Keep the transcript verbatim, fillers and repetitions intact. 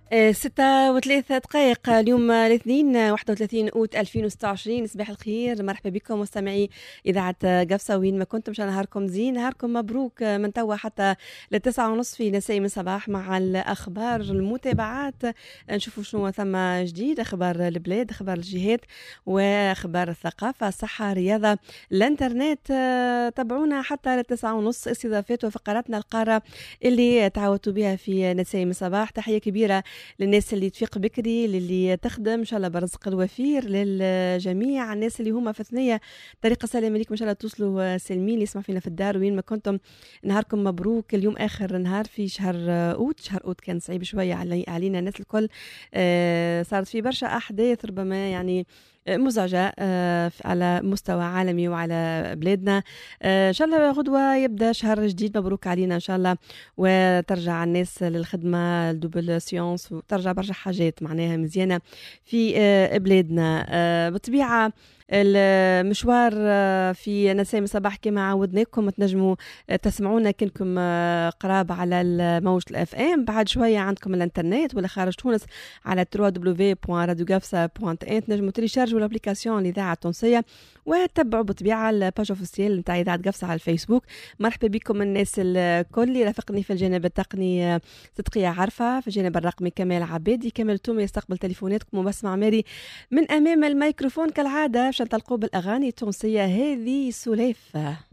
آه، ستة وثلاثة دقائق اليوم الاثنين واحد وثلاثين أوت ألفين وستة وعشرين. صباح الخير، مرحبا بكم مستمعي إذاعة قفصة وين ما كنتم. شان نهاركم زين، نهاركم مبروك من توا حتى للتسعة ونصف في نسائم الصباح مع الأخبار المتابعات. نشوفوا شنو ثم جديد، أخبار البلاد، أخبار الجهات، وأخبار الثقافة، الصحة، الرياضة، الانترنت. تابعونا حتى للتسعة ونصف، استضافات وفقراتنا القارة اللي تعودتوا بها في نسائم الصباح. تحية كبيرة للناس اللي تفيق بكري، للي تخدم ان شاء الله برزق الوفير، للجميع الناس اللي هما في ثنيه طريقه سلام عليكم، ان شاء الله توصلوا سالمين. اللي يسمع فينا في الدار وين ما كنتم، نهاركم مبروك. اليوم اخر نهار في شهر اوت. شهر اوت كان صعيب شويه علينا الناس الكل، آه صارت في برشا احداث ربما يعني مزعجة على مستوى عالمي وعلى بلادنا. إن شاء الله غدوة يبدأ شهر جديد مبروك علينا إن شاء الله، وترجع الناس للخدمة الدوبل سيونس، وترجع برشا حاجات معناها مزيانة في بلادنا. بالطبيعة المشوار في نسائم الصباح كما عودناكم، تنجموا تسمعونا كنكم قراب على الموج الاف ام. بعد شويه عندكم الانترنت ولا خارج تونس على دبليو دبليو دبليو بوان راديو قفصة بوان ان. تنجموا تريشارجوا الابليكاسيون الاذاعه التونسيه وتتبعوا بالطبيعه الباج اوفيسيال نتاع اذاعه قفصة على الفيسبوك. مرحبا بكم الناس الكل اللي رافقني في الجانب التقني صدقيه عارفه، في الجانب الرقمي كمال عبادي. كمال تومي يستقبل تليفوناتكم وبسمع ماري من امام الميكروفون كالعاده، باش نطلقوا بالاغاني التونسيه. هذه سلافه.